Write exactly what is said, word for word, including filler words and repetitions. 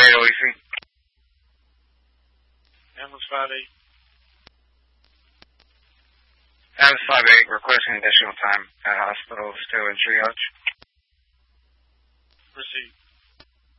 O E C. Ambulance five eight. Ambulance five eight, requesting additional time at hospital, still in triage. Proceed.